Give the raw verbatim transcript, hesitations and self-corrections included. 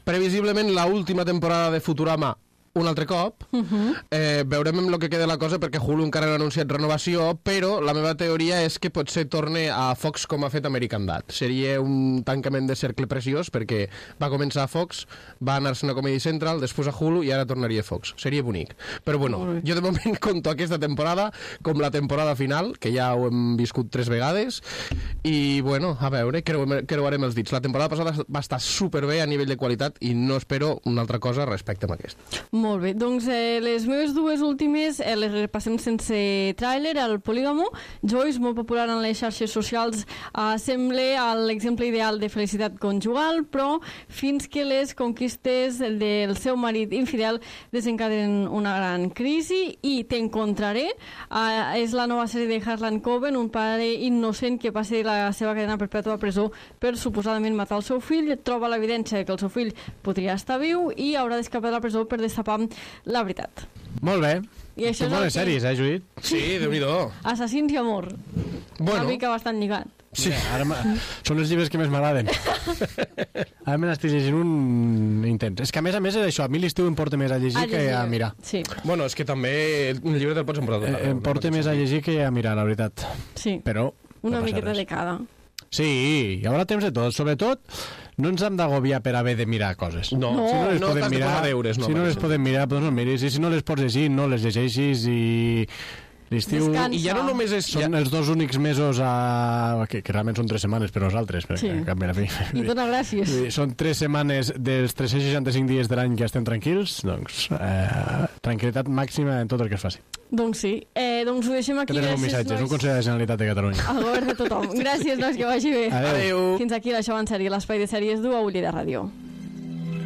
previsiblement l'última temporada de Futurama un altre cop. Uh-huh. eh, veurem amb el que queda la cosa, perquè Hulu encara no ha anunciat renovació, però la meva teoria és que potser torne a Fox com ha fet American Dad. Seria un tancament de cercle preciós, perquè va començar a Fox, va anar-se'n a Comedy Central, després a Hulu i ara tornaria a Fox. Seria bonic. Però bueno, uh-huh. jo de moment conto aquesta temporada com la temporada final, que ja ho hem viscut tres vegades, i bueno, a veure, creuarem els dits. La temporada passada va estar superbé a nivell de qualitat i no espero una altra cosa respecte a aquesta. Molt bé, doncs eh, les meves dues últimes eh, les repassem sense tràiler. El Polígamo, Joyce, molt popular en les xarxes socials, eh, sembla l'exemple ideal de felicitat conjugal, però fins que les conquistes del seu marit infidel desencadenen una gran crisi. I T'encontraré eh, és la nova sèrie de Harlan Coben, un pare innocent que passa la seva cadena perpètua a presó per suposadament matar el seu fill, troba l'evidència que el seu fill podria estar viu i haurà d'escapar de la presó per destapar la veritat. Molt bé. I això són bones que... sèries, eh, Judit? Sí, Déu-n'hi-do. Assassins i amor. Bueno. Una mica bastant lligat. Sí, ara són els llibres que més m'agraden. Ara me n'estic llegint un intens. És que a més a més és això, a mi l'estiu em porta més a llegir a que llegir. a mirar. Sí. Bueno, és que també un llibre te'l pots emportar. Eh, em porta més a llegir que a mirar, la veritat. Sí. Però una no miqueta res. de cada. Sí, hi haurà temps de tot. Sobretot, no ens hem d'agobiar per haver de mirar coses. No, no. Si no les no podem mirar, deures, no, si no les podem mirar, doncs no miris. I si no les pots llegir, no les llegeixis i... l'estiu... Descansa. I ja no només és... Són ja... els dos únics mesos a... que, que realment són tres setmanes per nosaltres, perquè sí. cap a la fi. I dona gràcies. Són tres setmanes dels tres-cents seixanta-cinc dies de l'any que estem tranquils, doncs eh, tranquil·litat màxima en tot el que es faci. Doncs sí. Eh, doncs ho deixem aquí. Que tenim un missatge, és un consell de la Generalitat de Catalunya. Al govern de tothom. Gràcies, nois, que vagi bé. Adéu. Adéu. Fins aquí l'Això en sèrie, l'espai de sèries d'U A Ullera Ràdio.